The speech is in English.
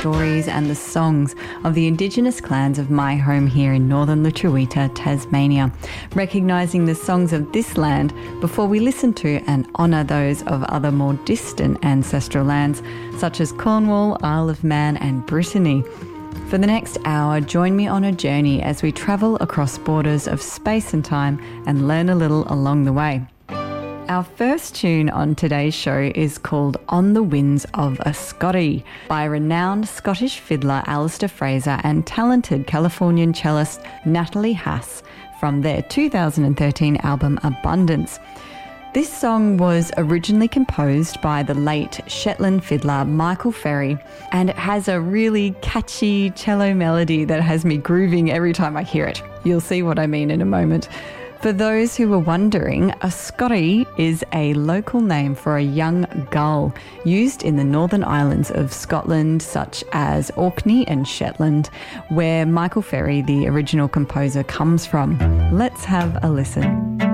stories and the songs of the Indigenous clans of my home here in northern Lutruwita, Tasmania, recognising the songs of this land before we listen to and honour those of other more distant ancestral lands such as Cornwall, Isle of Man and Brittany. For the next hour, join me on a journey as we travel across borders of space and time and learn a little along the way. Our first tune on today's show is called On the Winds of a Scottie by renowned Scottish fiddler Alistair Fraser and talented Californian cellist Natalie Haas from their 2013 album Abundance. This song was originally composed by the late Shetland fiddler Michael Ferry, and it has a really catchy cello melody that has me grooving every time I hear it. You'll see what I mean in a moment. For those who were wondering, a Scottie is a local name for a young gull used in the northern islands of Scotland, such as Orkney and Shetland, where Michael Ferry, the original composer, comes from. Let's have a listen.